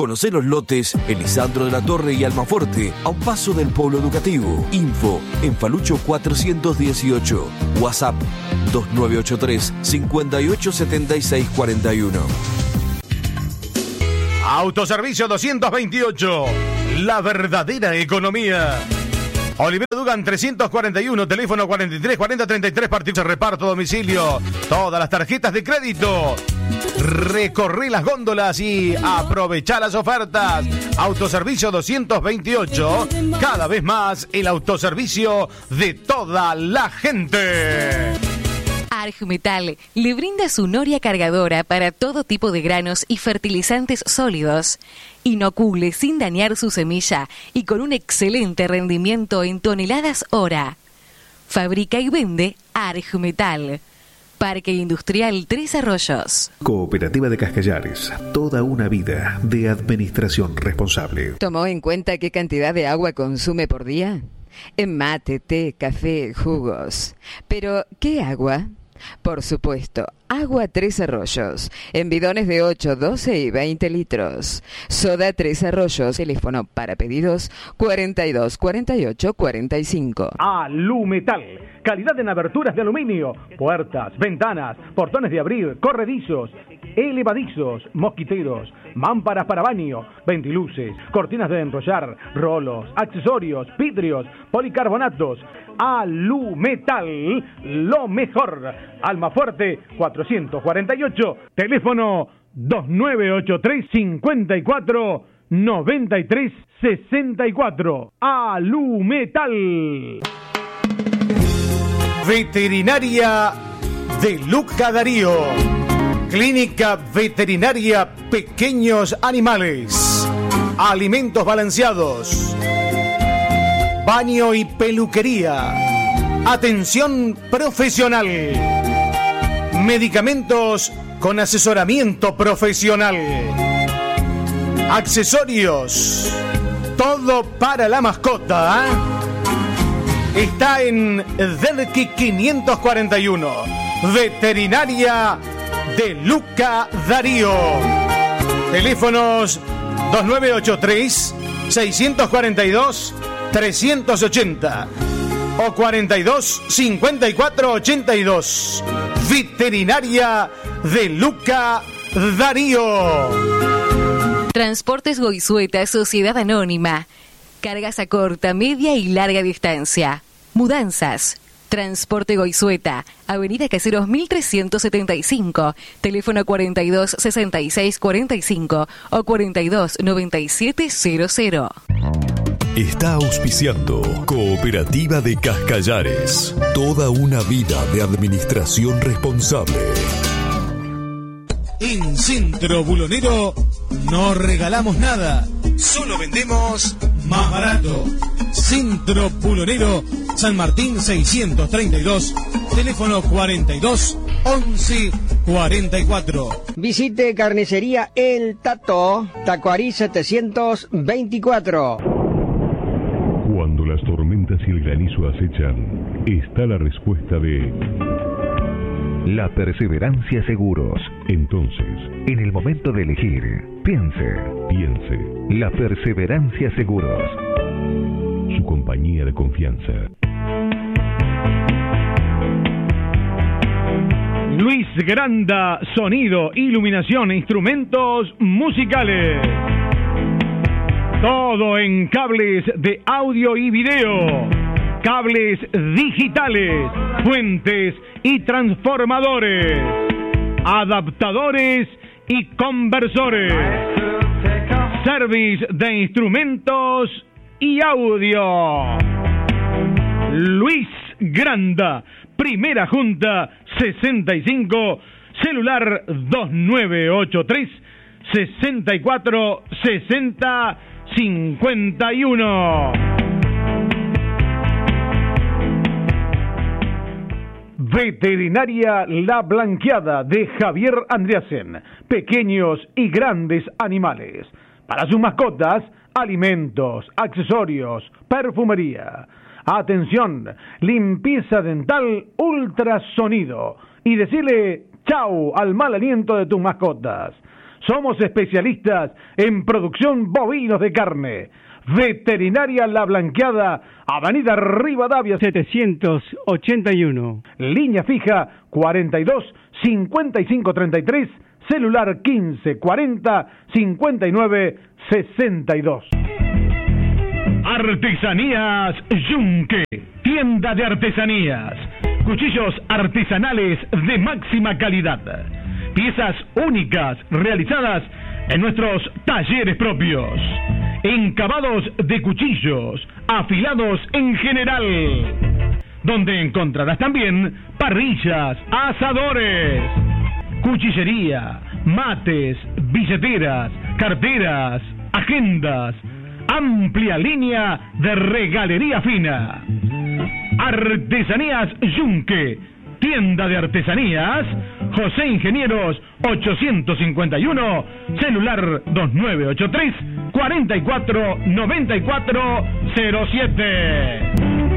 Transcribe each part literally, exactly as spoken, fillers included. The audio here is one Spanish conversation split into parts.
Conocé los lotes Elisandro de la Torre y Almafuerte, a un paso del Polo Educativo. Info en Falucho cuatrocientos dieciocho. WhatsApp dos nueve ocho tres, cinco ocho siete seis cuatro uno. Autoservicio doscientos veintiocho. La verdadera economía. Olivero Dugan trescientos cuarenta y uno, teléfono cuarenta y tres cuarenta treinta y tres, partidos de reparto, domicilio, todas las tarjetas de crédito. Recorrí las góndolas y aprovechá las ofertas. Autoservicio doscientos veintiocho, cada vez más el autoservicio de toda la gente. Argmetal le brinda su noria cargadora para todo tipo de granos y fertilizantes sólidos. Inocule sin dañar su semilla y con un excelente rendimiento en toneladas hora. Fabrica y vende Argmetal. Parque Industrial Tres Arroyos. Cooperativa de Cascallares. Toda una vida de administración responsable. ¿Tomó en cuenta qué cantidad de agua consume por día? En mate, té, café, jugos. Pero, ¿qué agua? Por supuesto, agua Tres Arroyos, en bidones de ocho, doce y veinte litros. Soda Tres Arroyos, teléfono para pedidos cuarenta y dos, cuarenta y ocho, cuarenta y cinco. Alumetal, calidad en aberturas de aluminio, puertas, ventanas, portones de abrir, corredizos, elevadizos, mosquiteros, mámparas para baño, ventiluces, cortinas de enrollar, rolos, accesorios, vidrios, policarbonatos. Alumetal, lo mejor. Almafuerte cuatrocientos cuarenta y ocho, teléfono dos nueve ocho tres, cinco cuatro, nueve tres seis cuatro. Alumetal. Veterinaria de Luca Darío. Clínica Veterinaria Pequeños Animales. Alimentos balanceados. Baño y peluquería. Atención profesional. Medicamentos con asesoramiento profesional. Accesorios. Todo para la mascota. ¿eh? Está en Derqui quinientos cuarenta y uno. Veterinaria de Luca Darío. Teléfonos dos nueve ocho tres, seis cuatro dos, tres ochenta o cuarenta y dos, cincuenta y cuatro, ochenta y dos. Veterinaria de Luca Darío. Transportes Goizueta, Sociedad Anónima. Cargas a corta, media y larga distancia. Mudanzas. Transporte Goizueta, Avenida Caseros mil trescientos setenta y cinco, teléfono cuarenta y dos, sesenta y seis, cuarenta y cinco o cuarenta y dos, noventa y siete cero cero. Está auspiciando Cooperativa de Cascallares. Toda una vida de administración responsable. En Centro Bulonero no regalamos nada, solo vendemos más barato. Centro Bulonero, San Martín seiscientos treinta y dos, teléfono cuarenta y dos, once, cuarenta y cuatro. Visite Carnicería El Tato, Tacuarí setecientos veinticuatro. Cuando las tormentas y el granizo acechan, está la respuesta de La Perseverancia Seguros. Entonces, en el momento de elegir, piense. Piense. La Perseverancia Seguros. Su compañía de confianza. Luis Granda, sonido, iluminación e instrumentos musicales. Todo en cables de audio y video, cables digitales, fuentes y transformadores, adaptadores y conversores, service de instrumentos y audio. Luis Granda, Primera Junta sesenta y cinco, celular dos nueve ocho tres, sesenta y cuatro, sesenta, cincuenta y uno. Veterinaria La Blanqueada de Javier Andreasen. Pequeños y grandes animales. Para sus mascotas, alimentos, accesorios, perfumería. Atención, limpieza dental ultrasonido. Y decirle chau al mal aliento de tus mascotas. Somos especialistas en producción bovinos de carne. Veterinaria La Blanqueada, Avenida Rivadavia setecientos ochenta y uno. Línea fija cuarenta y dos cincuenta y cinco treinta y tres, celular quince cuarenta cincuenta y nueve sesenta y dos. Artesanías Yunque, tienda de artesanías, cuchillos artesanales de máxima calidad, piezas únicas realizadas en nuestros talleres propios, encabados de cuchillos, afilados en general, donde encontrarás también parrillas, asadores, cuchillería, mates, billeteras, carteras, agendas, amplia línea de regalería fina. Artesanías Yunque, tienda de artesanías, José Ingenieros ochocientos cincuenta y uno, celular dos nueve ocho tres, cuarenta y cuatro noventa y cuatro cero siete.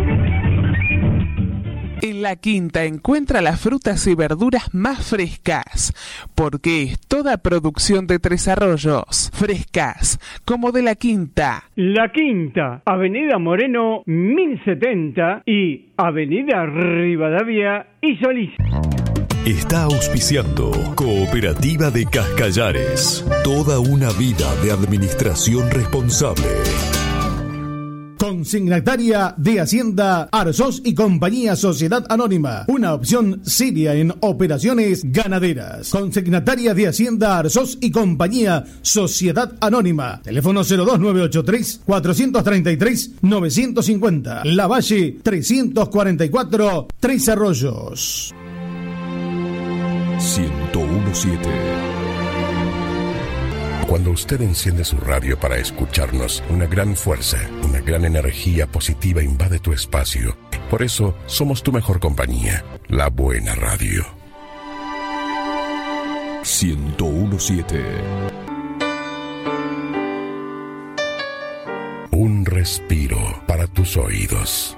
En La Quinta encuentra las frutas y verduras más frescas, porque es toda producción de Tres Arroyos, frescas, como de La Quinta. La Quinta, Avenida Moreno mil setenta y Avenida Rivadavia y Solís. Está auspiciando Cooperativa de Cascallares, toda una vida de administración responsable. Consignataria de Hacienda Arzós y Compañía Sociedad Anónima, una opción seria en operaciones ganaderas. Consignataria de Hacienda Arzós y Compañía Sociedad Anónima, teléfono cero dos nueve ocho tres, cuatro tres tres, nueve cinco cero, La Valle trescientos cuarenta y cuatro, Tres Arroyos. ciento uno punto siete. Cuando usted enciende su radio para escucharnos, una gran fuerza, una gran energía positiva invade tu espacio. Por eso, somos tu mejor compañía, la buena radio. ciento uno punto siete. Un respiro para tus oídos.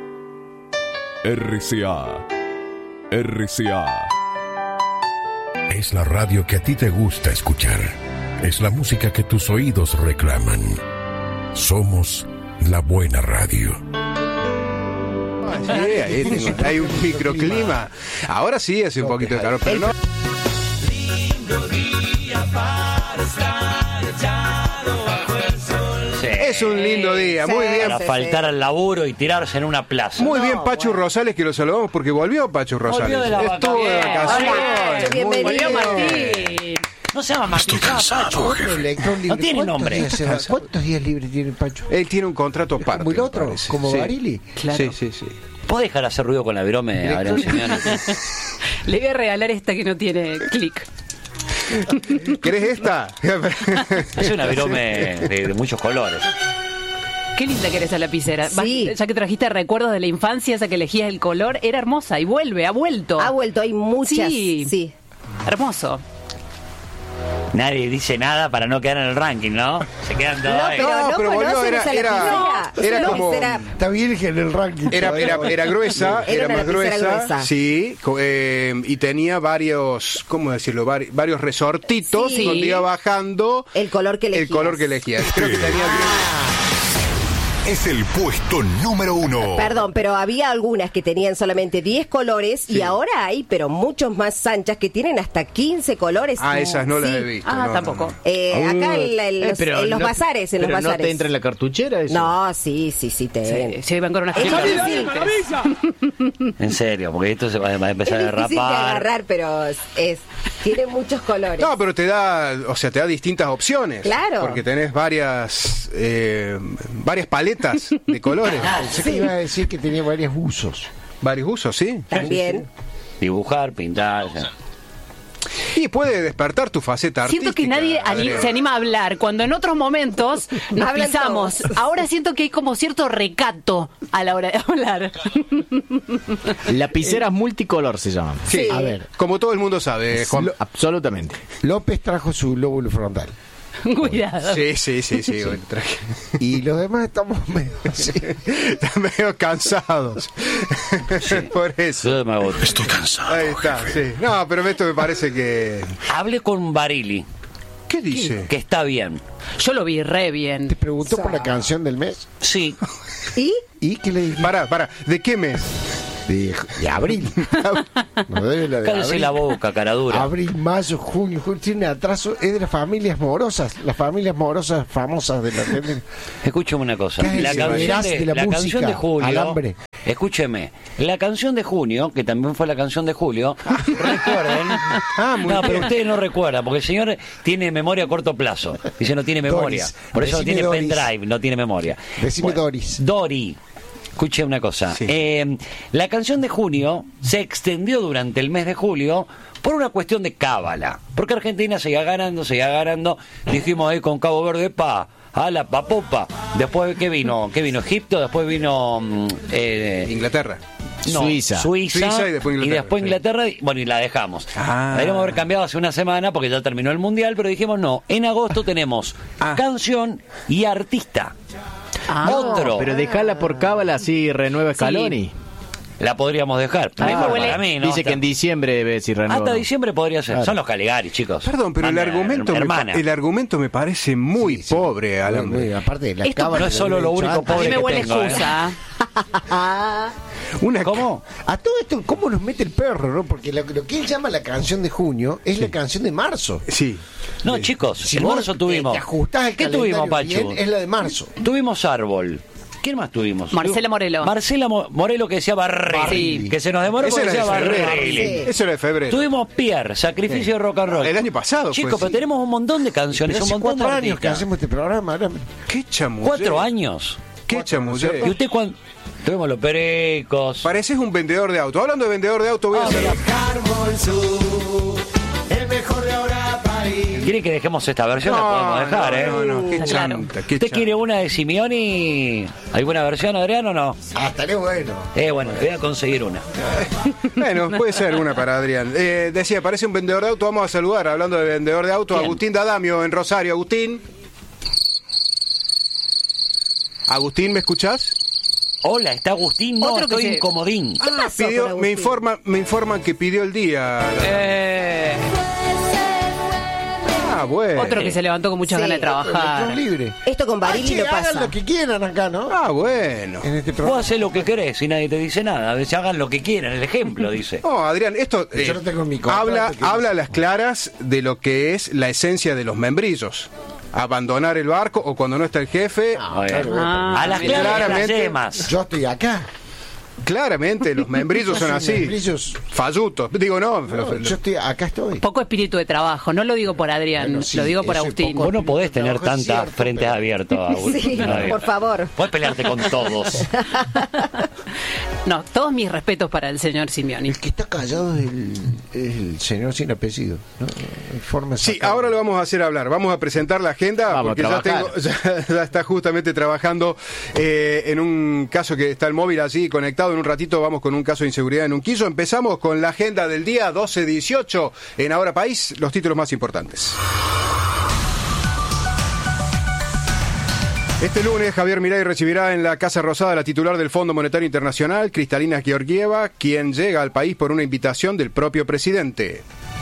R C A. R C A. Es la radio que a ti te gusta escuchar. Es la música que tus oídos reclaman. Somos la buena radio. Sí, ahí tengo, hay un microclima. Ahora sí hace un poquito de calor, pero no. Lindo día para estar echado bajo el sol. Sí. Es un lindo día, sí, muy bien. Para faltar al laburo y tirarse en una plaza. Muy no, bien, Pachu bueno. Rosales, que lo saludamos porque volvió Pachu Rosales. Volvió de la Estuvo de vacaciones. Bienvenido. Volvió Martín. No se llama Martín, se llama Pacho. No tiene nombre. ¿Cuántos días libres tiene Pacho? Él tiene un contrato aparte. ¿Como el otro? ¿Como sí. Barili? Claro. Sí, sí, sí. ¿Puedo dejar de hacer ruido con la virome, Adrián Simeone? Le voy a regalar esta que no tiene clic. ¿Querés esta? Es una virome de, de muchos colores. Qué linda que eres esa lapicera. Sí. Ya que trajiste recuerdos de la infancia, esa que elegías el color, era hermosa y vuelve, ha vuelto. Ha vuelto, hay muchas. Sí. sí. Hermoso. Nadie dice nada para no quedar en el ranking, ¿no? Se quedan todos no, ahí. pero no, no pero volvió, era, era, no, era no, como... Era, está virgen el ranking. Era, era, era gruesa, era, era más gruesa, gruesa, sí, eh, y tenía varios, ¿cómo decirlo? Vari, varios resortitos, sí. Donde iba bajando el color que elegías. El color que elegías. Creo que tenía... Es el puesto número uno. Perdón, pero había algunas que tenían solamente diez colores, sí. Y ahora hay, pero muchos más anchas que tienen hasta quince colores. Ah, esas no sí. las he visto. Ah, no, tampoco. No, no. Eh, uh, acá en, en los, eh, en los no, bazares, en los pero bazares. ¿No te entra en la cartuchera eso? No, sí, sí, sí te. Sí, sí van con unas En serio, porque esto se va a empezar es a derrapar. Es difícil de agarrar, pero es tiene muchos colores. No, pero te da, o sea, te da distintas opciones. Claro. Porque tenés varias eh, varias paletas de colores. Pensé que iba a decir que tenía varios usos. Varios usos, sí. También. Sí, sí. Dibujar, pintar. Ya. Y puede despertar tu faceta artística. Siento que nadie Adrián. se anima a hablar cuando en otros momentos nos Hablan pisamos. Todos. Ahora siento que hay como cierto recato a la hora de hablar. Lapiceras multicolor se llaman. Sí. A ver. Como todo el mundo sabe, Juan. Lo, absolutamente. López trajo su lóbulo frontal. Cuidado. Sí, sí, sí, sí. Bueno, traje. Y los demás estamos medio, sí. Están medio cansados. Sí. Por eso. Estoy cansado. Ahí está, jefe. Sí. No, pero esto me parece que... Hable con Barili. dice? Que está bien. Yo lo vi re bien. ¿Te preguntó por la canción del mes? Sí. ¿Y? ¿Y qué le dije? Pará, pará. ¿De qué mes? De, de abril. No debe la de Cállese abril. la boca, cara dura. Abril, mayo, junio, julio. Tiene atraso. Es de las familias morosas. Las familias morosas famosas de la tele. Escúcheme una cosa. ¿Qué La, es? canción Verás de, de la la música, canción de Julio. Alambre. Escúcheme. La canción de junio, que también fue la canción de Julio. Recuerden. Ah, muy no, bien. pero ustedes no recuerdan, porque el señor tiene memoria a corto plazo. Dice no tiene memoria. Doris. Por eso no Decime tiene Doris. pendrive, no tiene memoria. Decime Bueno, Doris. Dori. Escuche una cosa. Sí. Eh, la canción de junio se extendió durante el mes de julio por una cuestión de cábala. Porque Argentina seguía ganando, seguía ganando. Dijimos ahí con Cabo Verde, pa, a la papopa. Después, ¿qué vino? ¿Qué vino? Egipto, después vino... mm, Eh, Inglaterra. no, Suiza. Suiza, Suiza y después Inglaterra, y después sí. Inglaterra, y- bueno, y la dejamos. Ah. La deberíamos haber cambiado hace una semana porque ya terminó el Mundial, pero dijimos no, en agosto tenemos Ah. canción y artista. Ah. Otro. Pero dejala por cábala así renueva Scaloni. La podríamos dejar. A mí me Mejor huele- para mí, ¿no? Dice que en diciembre debe si renueva. Hasta diciembre podría ser. Claro. Son los Caligari, chicos. Perdón, pero el Manda, argumento, me, pa- hermana. el argumento me parece muy Sí, sí. pobre, Alambre. Muy- Aparte de la Esto cábala no es que solo le lo he dicho único antes. A pobre mí me que huele tengo, ¿eh? excusa. Una ¿Cómo? A todo esto, ¿cómo nos mete el perro, no? Porque lo, lo que él llama la canción de junio es la canción de marzo. Sí. No, chicos, Si en vos marzo te- tuvimos. Te ajustás el ¿Qué tuvimos, calendario Pachu? bien, es la de marzo. Tuvimos Árbol. ¿Quién más tuvimos? Marcela Morelo. Marcela Mo- Morelo que decía Barril. Sí. Que se nos demoró Ese porque era decía de febrero. Barril. Eso era de febrero. Tuvimos Pierre, Sacrificio de Rock and Roll. El año pasado fue, Chicos, pero sí. tenemos un montón de canciones, Pero un hace montón de cuatro años que artistas. hacemos este programa. Ahora... ¿Qué chamullé? Cuatro años. ¿Qué chamullé? ¿Y usted cuándo? Tuvimos los Perecos. Pareces un vendedor de auto. Hablando de vendedor de auto, voy a hacer... El mejor de ahora país. ¿Quiere que dejemos esta versión? No, la podemos dejar, no, ¿eh? no, no, qué Claro. chanta, qué ¿Usted chanta. quiere una de Simeoni? ¿Alguna versión, Adrián, o no? Ah, estaría bueno. Eh, bueno, voy a conseguir una. Bueno, puede ser una para Adrián. Eh, decía, parece un vendedor de auto. Vamos a saludar, hablando de vendedor de auto, a ¿Quién? Agustín D'Adamio en Rosario. Agustín. Agustín, ¿me escuchás? Hola, ¿está Agustín? No, Otro que estoy se- en comodín. ¿Qué pasó Pidió- con Agustín? me, informa, me informan que pidió el día. Eh, Ah, bueno. Otro que se levantó con muchas Sí. ganas de trabajar. Electrón libre. Esto con Barili Ay, che, no hagan pasa. lo que quieran acá, ¿no? Ah, bueno. En este Vos programa. haces lo que querés y nadie te dice nada. A veces hagan lo que quieran, el ejemplo, dice. No, Adrián, esto eh, Yo no tengo mi contrato habla, que habla a dice- las claras de lo que es la esencia de los membrillos. Abandonar el barco o cuando no está el jefe. A, claro, a las claras y a las claramente- yemas. Yo estoy acá. Claramente los membrillos son así. Membrillos. Fallutos. Digo, no. No, los- yo estoy acá estoy. Poco espíritu de trabajo. No lo digo por Adrián, Bueno, sí, lo digo por eso es Agustín. poco- Vos no podés tener Trabajo es tantas cierto, frentes pero- abiertos, Agustín. Sí, Nadie. por favor. Podés pelearte con todos. No, todos mis respetos para el señor Simeoni. El que está callado es el, es el señor sin apellido. ¿no? En forma Sí, sacada. ahora lo vamos a hacer hablar. Vamos a presentar la agenda Vamos porque a ya, tengo, trabajar. ya, ya está justamente trabajando eh, en un caso que está el móvil así conectado. En un ratito vamos con un caso de inseguridad en un quiso. Empezamos con la agenda del día doce dieciocho en Ahora País, los títulos más importantes. Este lunes Javier Milei recibirá en la Casa Rosada a la titular del Fondo Monetario Internacional, Kristalina Georgieva, quien llega al país por una invitación del propio presidente.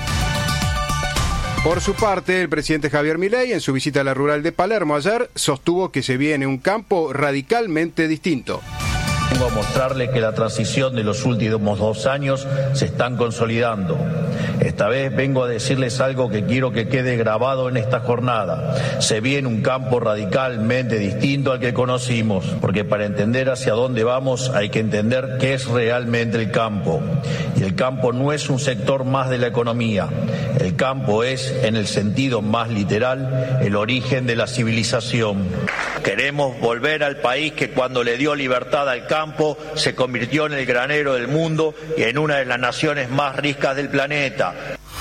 Por su parte, el presidente Javier Milei, en su visita a la rural de Palermo ayer, sostuvo que se viene un campo radicalmente distinto. Vengo a mostrarle que la transición de los últimos dos años se están consolidando. Esta vez vengo a decirles algo que quiero que quede grabado en esta jornada. Se viene un campo radicalmente distinto al que conocimos, porque para entender hacia dónde vamos hay que entender qué es realmente el campo. Y el campo no es un sector más de la economía. El campo es, en el sentido más literal, el origen de la civilización. Queremos volver al país que cuando le dio libertad al campo se convirtió en el granero del mundo y en una de las naciones más ricas del planeta.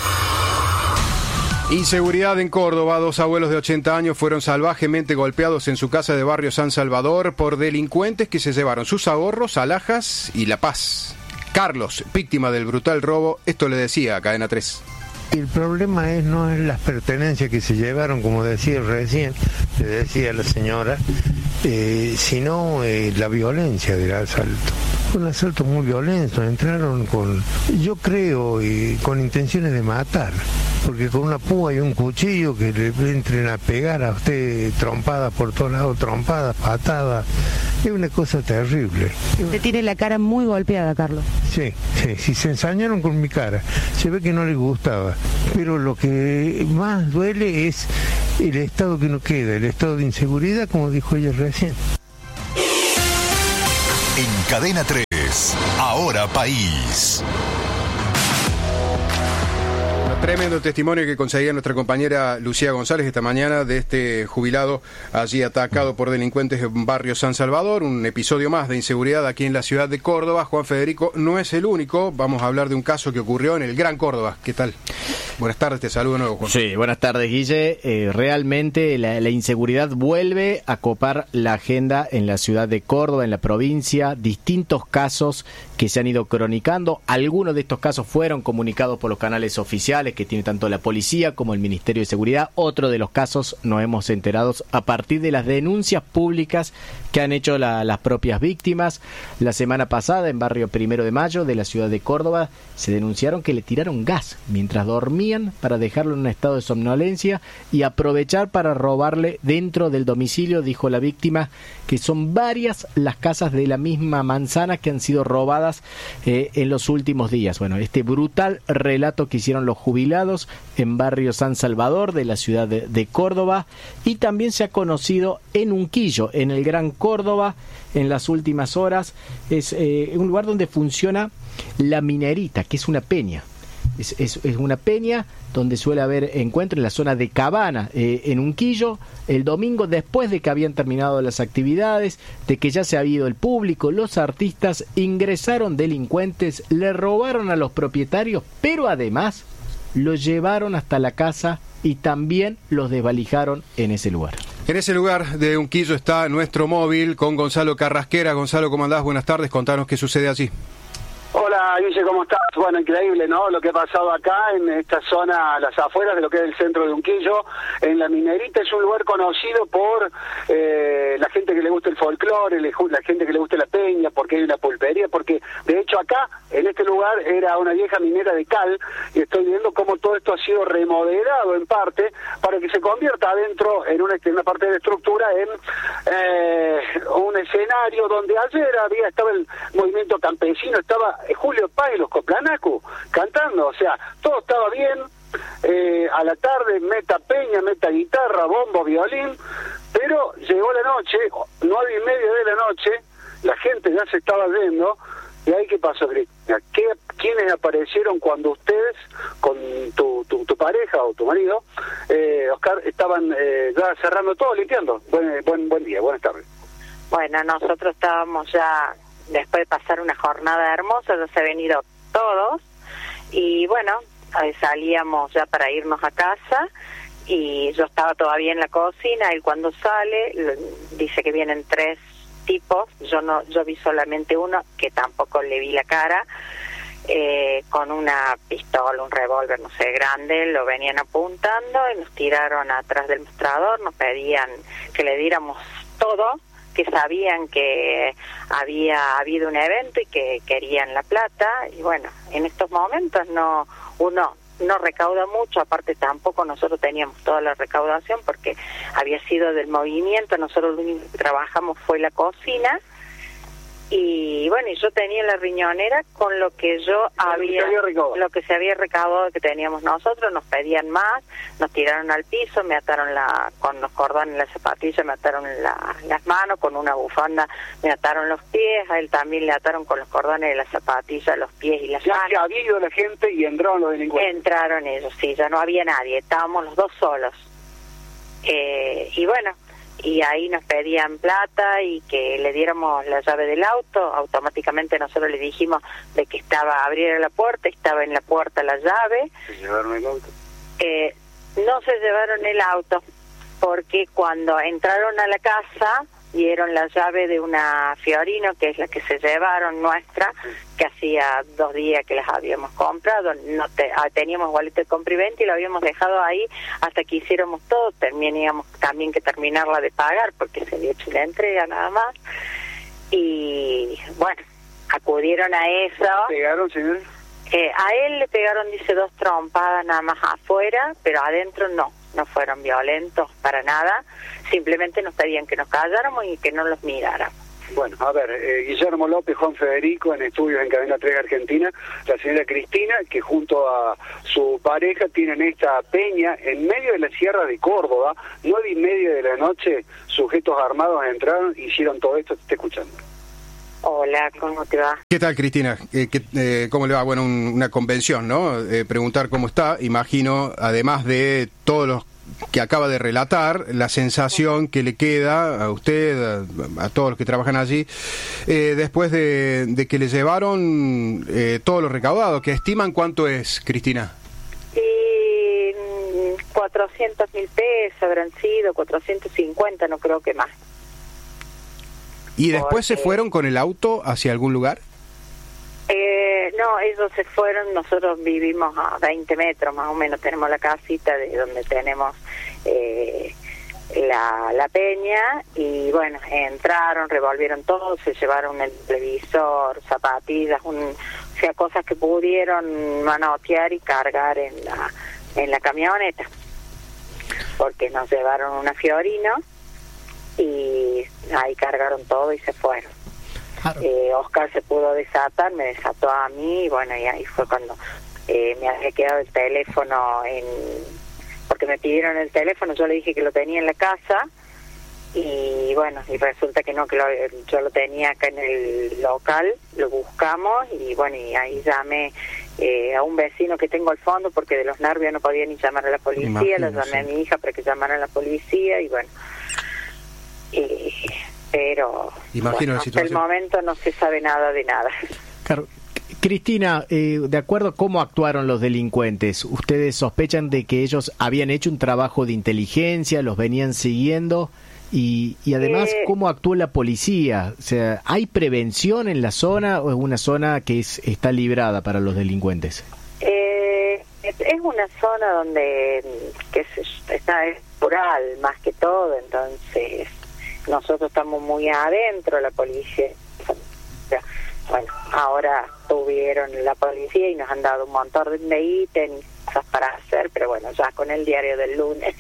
Inseguridad en Córdoba. Dos abuelos de ochenta años fueron salvajemente golpeados en su casa de barrio San Salvador por delincuentes que se llevaron sus ahorros, alhajas y la paz. Carlos, víctima del brutal robo, esto le decía a Cadena tres. El problema es no es las pertenencias que se llevaron, como decía recién, le decía la señora, eh, sino eh, la violencia del asalto. Fue un asalto muy violento, entraron con, yo creo, y con intenciones de matar, porque con una púa y un cuchillo que le entren a pegar a usted trompadas por todos lados, trompadas, patadas, es una cosa terrible. Usted tiene la cara muy golpeada, Carlos. Sí, sí, sí, se ensañaron con mi cara, se ve que no les gustaba, pero lo que más duele es el estado que nos queda, el estado de inseguridad, como dijo ella recién. En Cadena tres, Ahora País. Tremendo testimonio que conseguía nuestra compañera Lucía González esta mañana de este jubilado allí atacado por delincuentes en barrio San Salvador. Un episodio más de inseguridad aquí en la ciudad de Córdoba. Juan Federico no es el único. Vamos a hablar de un caso que ocurrió en el Gran Córdoba. ¿Qué tal? Buenas tardes, te saludo de nuevo, Juan. Sí, buenas tardes, Guille. Eh, realmente la, la inseguridad vuelve a copar la agenda en la ciudad de Córdoba, en la provincia. Distintos casos que se han ido cronicando. Algunos de estos casos fueron comunicados por los canales oficiales que tiene tanto la policía como el Ministerio de Seguridad. Otro de los casos nos hemos enterado a partir de las denuncias públicas que han hecho la, las propias víctimas. La semana pasada, en barrio Primero de Mayo de la ciudad de Córdoba, se denunciaron que le tiraron gas mientras dormían para dejarlo en un estado de somnolencia y aprovechar para robarle dentro del domicilio. Dijo la víctima que son varias las casas de la misma manzana que han sido robadas eh, en los últimos días. Bueno, este brutal relato que hicieron los jubilados en barrio San Salvador de la ciudad de, de Córdoba, y también se ha conocido en Unquillo, en el Gran Córdoba, en las últimas horas. Es eh, un lugar donde funciona la Minerita, que es una peña. Es, es, es una peña donde suele haber encuentro en la zona de Cabana, eh, en Unquillo, el domingo, después de que habían terminado las actividades, de que ya se había ido el público, los artistas, ingresaron delincuentes, le robaron a los propietarios, pero además los llevaron hasta la casa y también los desvalijaron en ese lugar. En ese lugar de Unquillo está nuestro móvil con Gonzalo Carrasquera. Gonzalo, ¿cómo andás? Buenas tardes, contanos qué sucede allí. Hola, Guille, ¿cómo estás? Bueno, increíble, ¿no? Lo que ha pasado acá en esta zona, a las afueras de lo que es el centro de Unquillo, en la Minerita. Es un lugar conocido por eh, la gente que le gusta el folclore, la gente que le gusta la peña, porque hay una pulpería, porque de hecho acá, en este lugar, era una vieja minera de cal, y estoy viendo cómo todo esto ha sido remodelado en parte, para que se convierta adentro, en una, en una parte de la estructura, en eh, un escenario donde ayer había estaba el movimiento campesino, estaba Julio Páez y los Coplanacu cantando, o sea, todo estaba bien. Eh, a la tarde meta peña, meta guitarra, bombo, violín, pero llegó la noche, nueve y media de la noche, la gente ya se estaba yendo. ¿Y ahí qué pasó, Cristina? ¿Qué, ¿Quiénes aparecieron cuando ustedes, con tu, tu, tu pareja o tu marido, eh, Oscar, estaban eh, ya cerrando todo, limpiando? Buen, buen, buen día, buenas tardes. Bueno, nosotros estábamos ya, después de pasar una jornada hermosa, ya se han venido todos, y bueno, salíamos ya para irnos a casa, y yo estaba todavía en la cocina. Él cuando sale, dice que vienen tres tipos, yo no, yo vi solamente uno, que tampoco le vi la cara, eh, con una pistola, un revólver, no sé, grande, lo venían apuntando y nos tiraron atrás del mostrador, nos pedían que le diéramos todo, que sabían que había habido un evento y que querían la plata. Y bueno, en estos momentos no, uno no recauda mucho, aparte tampoco nosotros teníamos toda la recaudación porque había sido del movimiento. Nosotros lo único que trabajamos fue la cocina, y bueno, y yo tenía la riñonera con lo que yo había, lo que se había recaudado que teníamos nosotros. Nos pedían más, nos tiraron al piso, me ataron la con los cordones en la zapatilla, me ataron la, las manos, con una bufanda me ataron los pies, a él también le ataron con los cordones de la zapatilla los pies y las ya manos. Ya había ido la gente y entraron los delincuentes. Entraron ellos, sí, ya no había nadie, estábamos los dos solos. Eh, y bueno, y ahí nos pedían plata y que le diéramos la llave del auto. Automáticamente nosotros le dijimos de que estaba, abriera la puerta, estaba en la puerta la llave. ¿Se llevaron el auto? Eh, no se llevaron el auto, porque cuando entraron a la casa dieron la llave de una Fiorino, que es la que se llevaron nuestra, que hacía dos días que las habíamos comprado. No te, ah, teníamos boleto de compra y venta y lo habíamos dejado ahí hasta que hiciéramos todo. Teníamos también que terminarla de pagar porque se había hecho la entrega nada más. Y bueno, acudieron a eso. ¿Pegaron, señor? Eh, a él le pegaron, dice, dos trompadas nada más afuera, pero adentro no, no fueron violentos para nada, simplemente nos pedían que nos calláramos y que no los miráramos. Bueno, a ver, eh, Guillermo López, Juan Federico, en estudios en Cadena tres Argentina, la señora Cristina, que junto a su pareja tienen esta peña en medio de la sierra de Córdoba, nueve y media de la noche, sujetos armados entraron, hicieron todo esto, te estoy escuchando. Hola, ¿cómo te va? ¿Qué tal, Cristina? Eh, ¿qué, eh, ¿Cómo le va? Bueno, un, una convención, ¿no? Eh, preguntar cómo está, imagino, además de todos los que acaba de relatar, la sensación que le queda a usted, a, a todos los que trabajan allí, eh, después de, de que le llevaron eh, todo lo recaudado, que estiman cuánto es, Cristina. Y cuatrocientos mil pesos habrán sido, cuatrocientos cincuenta, no creo que más. ¿Y después Porque... se fueron con el auto hacia algún lugar? Eh, no, ellos se fueron, nosotros vivimos a veinte metros más o menos, tenemos la casita de donde tenemos eh, la, la peña, y bueno, entraron, revolvieron todo, se llevaron el televisor, zapatillas, un, o sea, cosas que pudieron manotear y cargar en la, en la camioneta, porque nos llevaron una Fiorino y ahí cargaron todo y se fueron. Claro. Eh, Oscar se pudo desatar, me desató a mí, y bueno, y ahí fue cuando eh, me había quedado el teléfono, en porque me pidieron el teléfono, yo le dije que lo tenía en la casa, y bueno, y resulta que no, que lo, yo lo tenía acá en el local, lo buscamos, y bueno, y ahí llamé eh, a un vecino que tengo al fondo, porque de los nervios no podía ni llamar a la policía, Imagino, lo llamé sí. a mi hija para que llamara a la policía, y bueno, y... pero Imagino bueno, la situación. hasta el momento no se sabe nada de nada. Claro. Cristina, eh, de acuerdo a cómo actuaron los delincuentes, ¿ustedes sospechan de que ellos habían hecho un trabajo de inteligencia, los venían siguiendo? Y, y además, eh, ¿cómo actuó la policía? O sea, ¿hay prevención en la zona o es una zona que es, está librada para los delincuentes? Eh, es una zona donde que es, está es rural más que todo, entonces nosotros estamos muy adentro, la policía, bueno, ahora tuvieron la policía y nos han dado un montón de ítems y cosas para hacer, pero bueno, ya con el diario del lunes.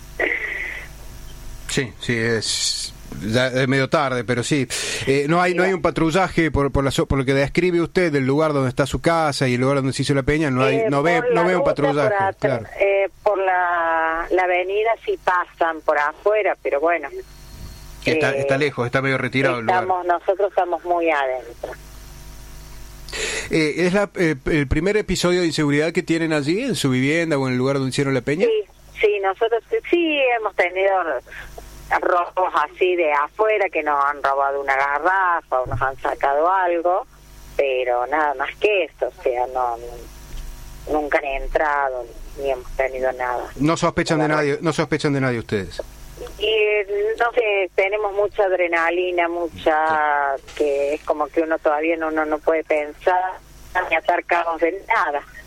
Sí, sí, es ya es medio tarde, pero sí. Eh, no hay no hay un patrullaje por por, la, por lo que describe usted del lugar donde está su casa y el lugar donde se hizo la peña, no hay eh, no ve no ve un patrullaje. Por, claro. eh, por la, la avenida sí pasan por afuera, pero bueno. Está, eh, está lejos, está medio retirado estamos, el lugar. Nosotros estamos muy adentro. Eh, ¿Es la, eh, el primer episodio de inseguridad que tienen allí, en su vivienda o en el lugar donde hicieron la peña? Sí, sí, nosotros sí hemos tenido robos así de afuera, que nos han robado una garrafa o nos han sacado algo, pero nada más que eso, o sea, no, nunca han entrado ni hemos tenido nada. No sospechan de nadie, no sospechan de nadie ustedes. Y no sé, tenemos mucha adrenalina, mucha, que es como que uno todavía no no, no puede pensar ni atar cabos de nada.